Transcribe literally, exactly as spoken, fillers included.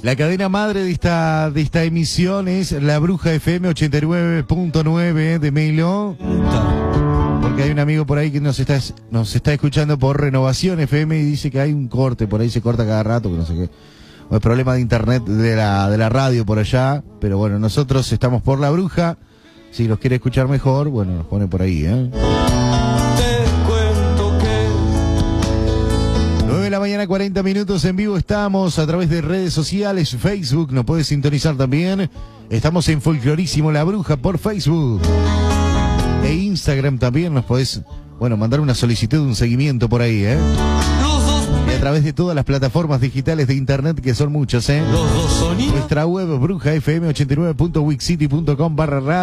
La cadena madre de esta, de esta emisión es La Bruja F M ochenta y nueve punto nueve de Melo. Porque hay un amigo por ahí que nos está, nos está escuchando por Renovación F M y dice que hay un corte, por ahí se corta cada rato, que no sé qué. O el problema de internet de la, de la radio por allá. Pero bueno, nosotros estamos por La Bruja. Si los quiere escuchar mejor, bueno, nos pone por ahí, ¿eh? nueve de la mañana, cuarenta minutos en vivo. Estamos a través de redes sociales, Facebook, nos puedes sintonizar también. Estamos en Folclorísimo La Bruja por Facebook. E Instagram también nos podés, bueno, mandar una solicitud, un seguimiento por ahí, ¿eh? Y a través de todas las plataformas digitales de internet, que son muchas, ¿eh? Nuestra web, bruja f m ochenta y nueve punto wixcity punto com barra radio.